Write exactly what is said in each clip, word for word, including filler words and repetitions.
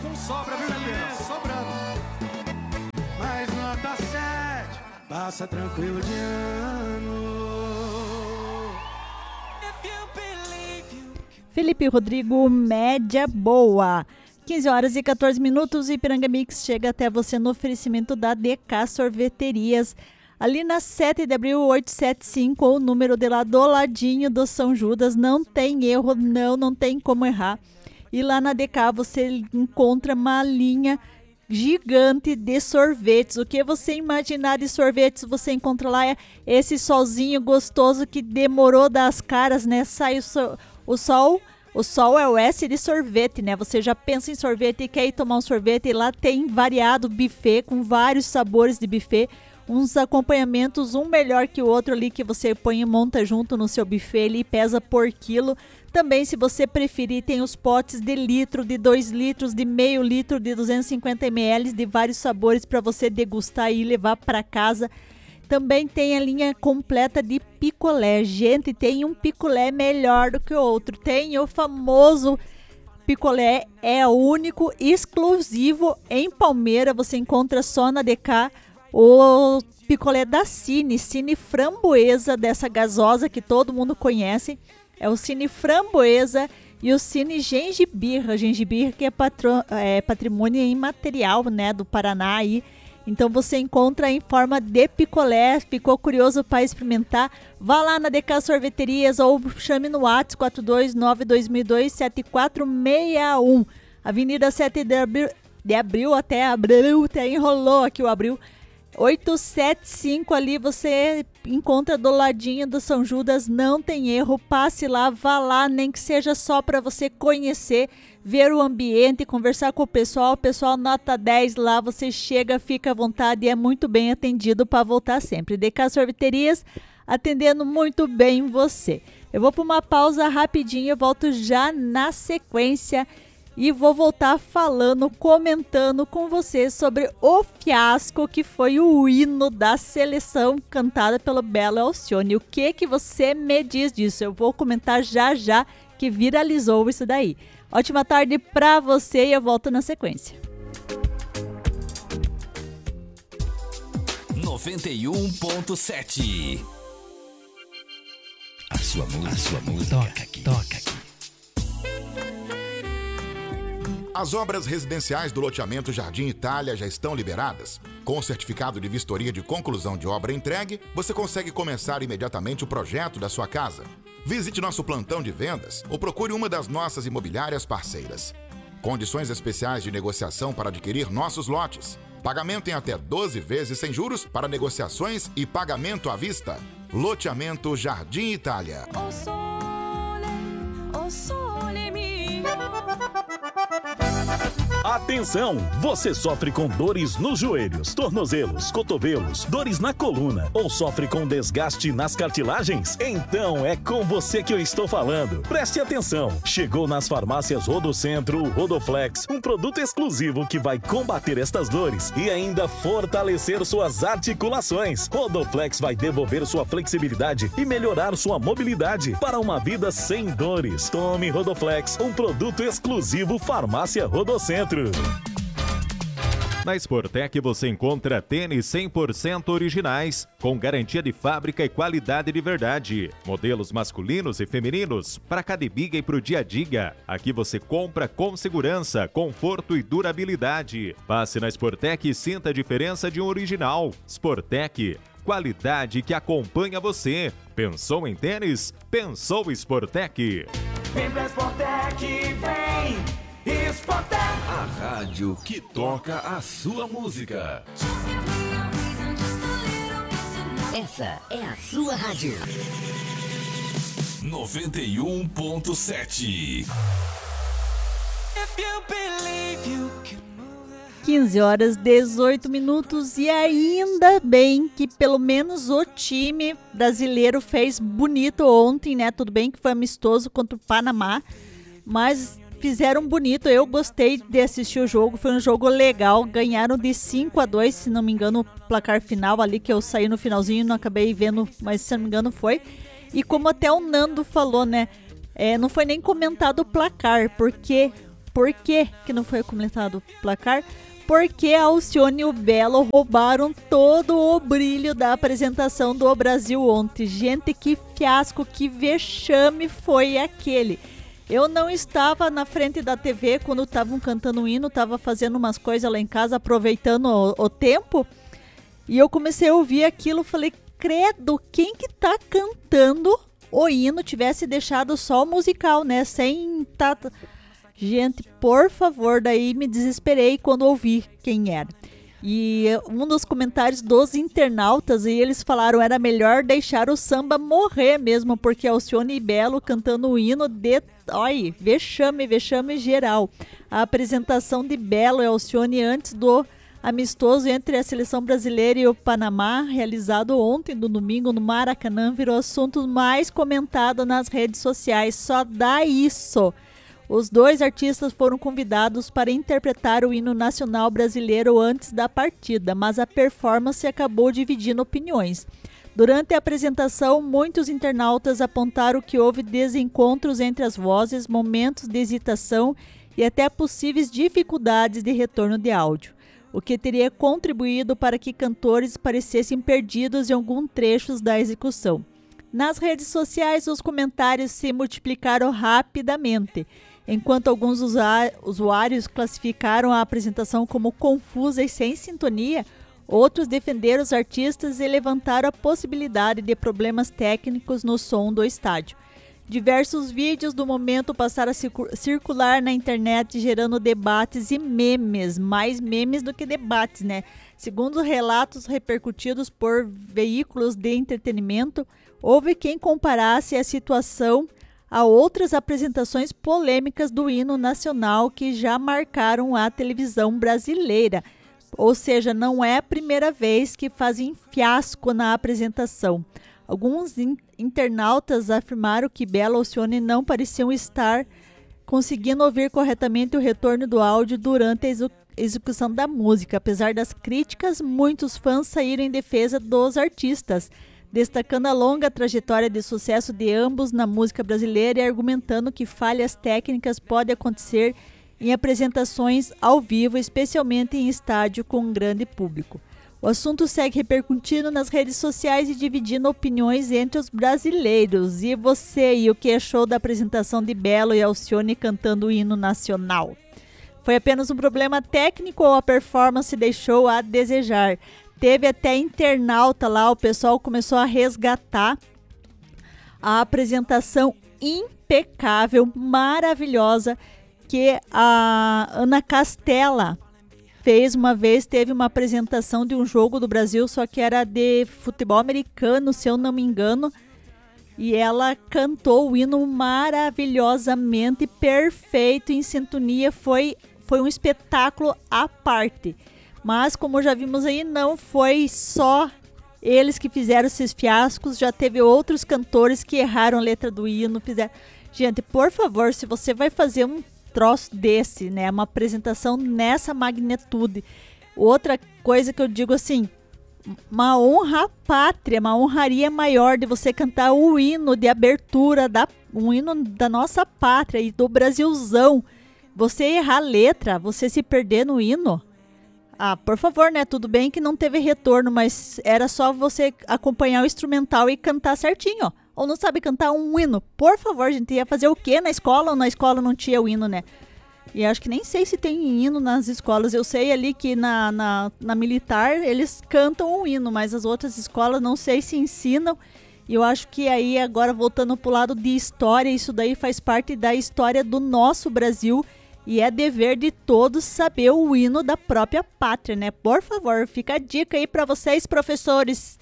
Sobra, viu, é, sobrando. Mas nota sete, passa tranquilo de ano. Felipe Rodrigo, média boa. quinze horas e quatorze minutos, o Ipiranga Mix chega até você no oferecimento da D K Sorveterias. Ali na sete de abril, oitocentos e setenta e cinco, o número de lá do ladinho do São Judas. Não tem erro, não, não tem como errar. E lá na D K você encontra uma linha gigante de sorvetes. O que você imaginar de sorvetes, você encontra lá. É esse solzinho gostoso que demorou das caras, né? Sai o, so, o sol... O sol é o S de sorvete, né? Você já pensa em sorvete e quer ir tomar um sorvete. E lá tem variado buffet com vários sabores de buffet. Uns acompanhamentos, um melhor que o outro ali, que você põe e monta junto no seu buffet. Ele pesa por quilo. Também, se você preferir, tem os potes de litro, de dois litros, de meio litro, de duzentos e cinquenta mililitros, de vários sabores para você degustar e levar para casa. Também tem a linha completa de picolé. Gente, tem um picolé melhor do que o outro. Tem o famoso picolé, é único, exclusivo em Palmeira. Você encontra só na D K o picolé da Cine, Cine Framboesa, dessa gasosa que todo mundo conhece. É o Cine Framboesa e o Cine Gengibirra. Gengibirra que é, patro, é patrimônio imaterial, né, do Paraná aí. Então você encontra em forma de picolé. Ficou curioso para experimentar? Vá lá na D K Sorveterias ou chame no WhatsApp quatro dois nove dois mil e dois sete quatro seis um. Avenida sete de abril, de abril até abril, até enrolou aqui o abril. oitocentos e setenta e cinco ali você encontra do ladinho do São Judas, não tem erro, passe lá, vá lá, nem que seja só para você conhecer, ver o ambiente, conversar com o pessoal, o pessoal nota dez lá, você chega, fica à vontade e é muito bem atendido para voltar sempre. D K Sorveterias, atendendo muito bem você. Eu vou para uma pausa rapidinho, eu volto já na sequência. E vou voltar falando, comentando com vocês sobre o fiasco que foi o hino da seleção cantada pelo Belo Alcione. O que que você me diz disso? Eu vou comentar já já que viralizou isso daí. Ótima tarde pra você e eu volto na sequência. noventa e um ponto sete. A sua música, a sua música toca aqui, toca aqui. As obras residenciais do loteamento Jardim Itália já estão liberadas. Com o certificado de vistoria de conclusão de obra entregue, você consegue começar imediatamente o projeto da sua casa. Visite nosso plantão de vendas ou procure uma das nossas imobiliárias parceiras. Condições especiais de negociação para adquirir nossos lotes. Pagamento em até doze vezes sem juros para negociações e pagamento à vista. Loteamento Jardim Itália. O sole, o sole mio. Atenção! Você sofre com dores nos joelhos, tornozelos, cotovelos, dores na coluna ou sofre com desgaste nas cartilagens? Então é com você que eu estou falando. Preste atenção! Chegou nas farmácias Rodocentro o Rodoflex, um produto exclusivo que vai combater estas dores e ainda fortalecer suas articulações. Rodoflex vai devolver sua flexibilidade e melhorar sua mobilidade para uma vida sem dores. Tome Rodoflex, um produto exclusivo Farmácia Rodocentro. Na Sportec você encontra tênis cem por cento originais, com garantia de fábrica e qualidade de verdade. Modelos masculinos e femininos, para academia e para o dia a dia. Aqui você compra com segurança, conforto e durabilidade. Passe na Sportec e sinta a diferença de um original. Sportec, qualidade que acompanha você. Pensou em tênis? Pensou Sportec. Vem pra Sportec, vem! Sportec. A rádio que toca a sua música. Essa é a sua rádio. noventa e um ponto sete. quinze horas, dezoito minutos e ainda bem que pelo menos o time brasileiro fez bonito ontem, né? Tudo bem que foi amistoso contra o Panamá, mas fizeram bonito. Eu gostei de assistir o jogo, foi um jogo legal. Ganharam de cinco a dois, se não me engano, o placar final ali, que eu saí no finalzinho e não acabei vendo, mas se não me engano foi. E como até o Nando falou, né? É, não foi nem comentado o placar, porque Por que que não foi completado o placar? Porque a Alcione e o Belo roubaram todo o brilho da apresentação do Brasil ontem. Gente, que fiasco, que vexame foi aquele. Eu não estava na frente da T V quando estavam cantando o hino, estava fazendo umas coisas lá em casa, aproveitando o, o tempo. E eu comecei a ouvir aquilo, falei, credo, quem que tá cantando o hino? Tivesse deixado só o musical, né? Sem... Tá... Gente, por favor, daí me desesperei quando ouvi quem era. E um dos comentários dos internautas, e eles falaram, era melhor deixar o samba morrer mesmo, porque Alcione e Belo cantando o hino de... Olha, vexame, vexame geral. A apresentação de Belo e Alcione antes do amistoso entre a seleção brasileira e o Panamá, realizado ontem, no domingo, no Maracanã, virou assunto mais comentado nas redes sociais. Só dá isso. Os dois artistas foram convidados para interpretar o hino nacional brasileiro antes da partida, mas a performance acabou dividindo opiniões. Durante a apresentação, muitos internautas apontaram que houve desencontros entre as vozes, momentos de hesitação e até possíveis dificuldades de retorno de áudio, o que teria contribuído para que cantores parecessem perdidos em alguns trechos da execução. Nas redes sociais, os comentários se multiplicaram rapidamente. Enquanto alguns usuários classificaram a apresentação como confusa e sem sintonia, outros defenderam os artistas e levantaram a possibilidade de problemas técnicos no som do estádio. Diversos vídeos do momento passaram a circular na internet, gerando debates e memes, mais memes do que debates, né? Segundo relatos repercutidos por veículos de entretenimento, houve quem comparasse a situação a outras apresentações polêmicas do hino nacional que já marcaram a televisão brasileira. Ou seja, não é a primeira vez que fazem fiasco na apresentação. Alguns in- internautas afirmaram que Belo e Alcione não pareciam estar conseguindo ouvir corretamente o retorno do áudio durante a execução execução da música. Apesar das críticas, muitos fãs saíram em defesa dos artistas, destacando a longa trajetória de sucesso de ambos na música brasileira e argumentando que falhas técnicas podem acontecer em apresentações ao vivo, especialmente em estádio com um grande público. O assunto segue repercutindo nas redes sociais e dividindo opiniões entre os brasileiros. E você, e o que achou da apresentação de Belo e Alcione cantando o hino nacional? Foi apenas um problema técnico ou a performance deixou a desejar? Teve até internauta lá, o pessoal começou a resgatar a apresentação impecável, maravilhosa, que a Ana Castela fez uma vez. Teve uma apresentação de um jogo do Brasil, só que era de futebol americano, se eu não me engano, e ela cantou o hino maravilhosamente, perfeito, em sintonia, foi, foi um espetáculo à parte. Mas, como já vimos aí, não foi só eles que fizeram esses fiascos, já teve outros cantores que erraram a letra do hino, fizeram... Gente, por favor, se você vai fazer um troço desse, né, uma apresentação nessa magnitude, outra coisa que eu digo assim, uma honra à pátria, uma honraria maior de você cantar o hino de abertura, da, um hino da nossa pátria e do Brasilzão, você errar a letra, você se perder no hino. Ah, por favor, né? Tudo bem que não teve retorno, mas era só você acompanhar o instrumental e cantar certinho, ó. Ou não sabe cantar um hino? Por favor, a gente ia fazer o quê na escola? Ou na escola não tinha o hino, né? E acho que nem sei se tem hino nas escolas. Eu sei ali que na, na, na militar eles cantam o hino, mas as outras escolas não sei se ensinam. E eu acho que aí, agora voltando pro lado de história, isso daí faz parte da história do nosso Brasil. E é dever de todos saber o hino da própria pátria, né? Por favor, fica a dica aí para vocês, professores.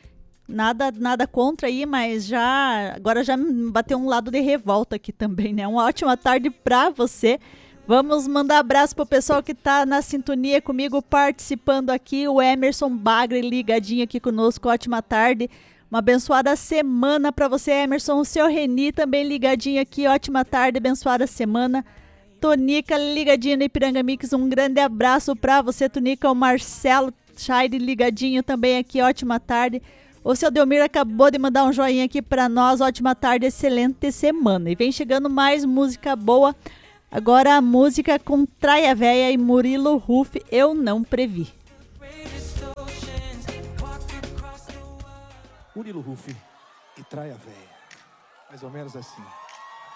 Nada, nada contra aí, mas já agora já bateu um lado de revolta aqui também, né? Uma ótima tarde para você. Vamos mandar abraço pro pessoal que tá na sintonia comigo, participando aqui. O Emerson Bagre ligadinho aqui conosco. Ótima tarde. Uma abençoada semana para você, Emerson. O seu Reni também ligadinho aqui. Ótima tarde, abençoada semana. Tonica ligadinho no Ipiranga Mix, um grande abraço para você, Tonica. O Marcelo Scheide ligadinho também aqui, ótima tarde. O seu Delmir acabou de mandar um joinha aqui para nós, ótima tarde, excelente semana. E vem chegando mais música boa Agora a música com Traia Véia e Murilo Huff, Eu Não Previ. Murilo Huff e Traia Véia. Mais ou menos assim.